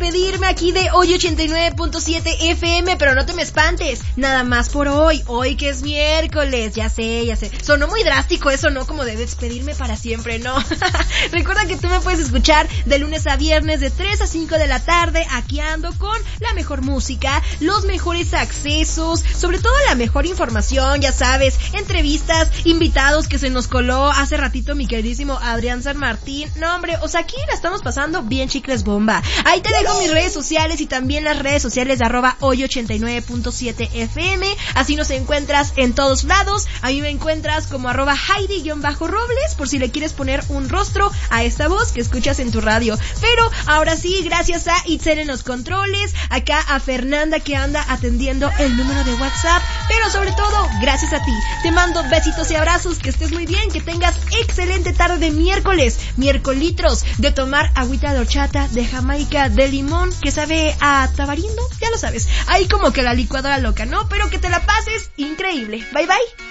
despedirme aquí de hoy 89.7 FM, pero no te me espantes, nada más por hoy que es miércoles, ya sé, sonó muy drástico eso, ¿no? Como de despedirme para siempre, ¿no? Recuerda que tú me puedes escuchar de lunes a viernes de 3 a 5 de la tarde, aquí ando con la mejor música, los mejores accesos, sobre todo la mejor información, ya sabes, entrevistas, invitados que se nos coló hace ratito mi queridísimo Adrián San Martín. No, hombre, o sea, aquí la estamos pasando bien chicles bomba. Ahí te dejo mis redes sociales y también las redes sociales de @hoy89.7 FM. Así nos encuentras en todos lados. A mí me encuentras como @Heidi_Robles, por si le quieres poner un rostro a esta voz que escuchas en tu radio. Pero ahora sí, gracias a Itzel en los controles, acá a Fernanda que anda atendiendo el número de WhatsApp, pero sobre todo, gracias a ti. Te mando besitos y abrazos, que estés muy bien, que tengas excelente tarde de miércolitros, de tomar agüita de horchata, de Jamaica, de limón, que sabe a tamarindo, ya lo sabes, ahí como que la licuadora loca, ¿no? Pero que te la pases increíble. Bye bye.